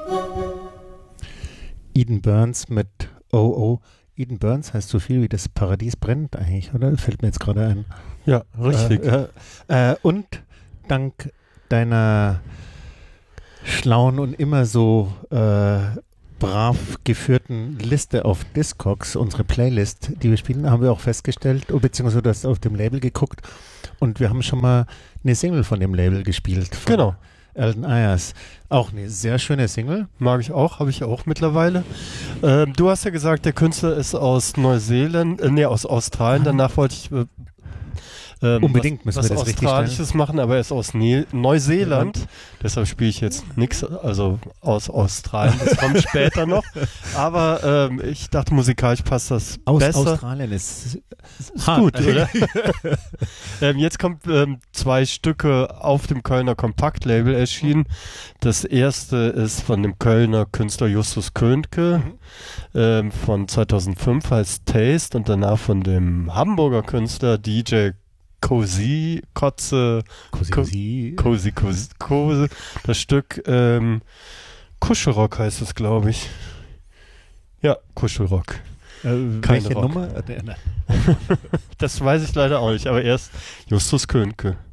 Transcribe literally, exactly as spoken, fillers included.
Eden Burns mit Oh Oh. Eden Burns heißt so viel wie das Paradies brennt eigentlich, oder? Fällt mir jetzt gerade ein. Ja, richtig. Äh, äh, äh, und dank deiner schlauen und immer so äh, brav geführten Liste auf Discogs, unsere Playlist, die wir spielen, haben wir auch festgestellt, beziehungsweise du hast auf dem Label geguckt und wir haben schon mal eine Single von dem Label gespielt. Von Genau. Alden Ayers. Auch eine sehr schöne Single. Mag ich auch, habe ich auch mittlerweile. Ähm, du hast ja gesagt, der Künstler ist aus Neuseeland, äh, nee, aus Australien. Danach wollte ich äh, ähm, Unbedingt was, müssen wir was das richtig stellen. Australisches machen, aber er ist aus ne- Neuseeland. Ja. Deshalb spiele ich jetzt nichts, also aus Australien. Das kommt später noch. Aber ähm, ich dachte, musikalisch passt das aus besser. Australien ist, ist gut, oder? ähm, jetzt kommt ähm, zwei Stücke auf dem Kölner Kompaktlabel erschienen. Das erste ist von dem Kölner Künstler Justus Köntke mhm. ähm, von zweitausendfünf, heißt Taste, und danach von dem Hamburger Künstler D J Cozy, Kotze, Cozy, Cozy, Cozy, Cozy, das Stück ähm, Kuschelrock heißt es, glaube ich. Ja, Kuschelrock. Äh, welche Rock. Nummer? Das weiß ich leider auch nicht, aber erst Justus Köntke.